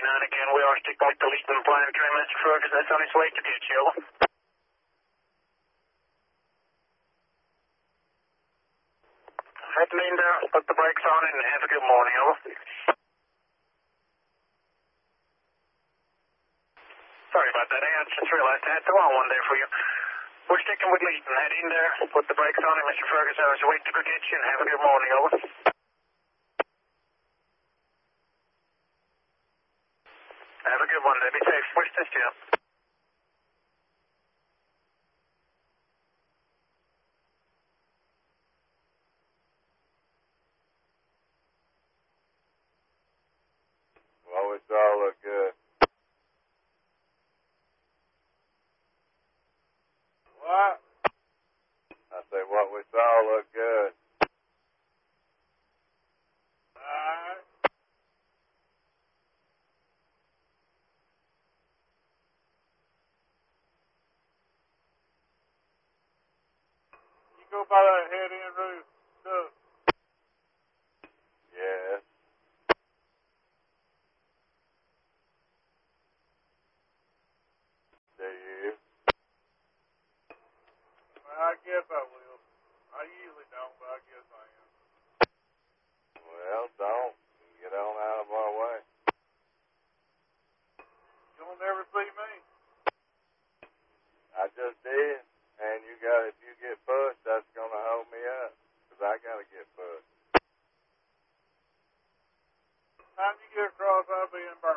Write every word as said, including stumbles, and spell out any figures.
nine again. We are sticking with the Leeton Plan train, Mister Ferguson. That's on its way to get you. Head lean down, put the brakes on it, and have a good morning, over. Sorry about that, I just realized I had the wrong one there for you. We're sticking with Leeton. Head in there, put the brakes on it, Mister Ferguson. I was waiting to go get you, and have a good morning, over. Have a good one, there. Be safe. Wish this to you. Well, it's all look good. What? I say, what we saw look good. Alright. You go by that head-in roof stuff. Yes. Do you? Well, I guess I will. I usually don't, but I guess I am. Well, don't. Get on out of our way. You'll never see me. I just did. And you got, if you get pushed, that's going to hold me up. Because I got to get pushed. Time you get across, I'll be in Birmingham.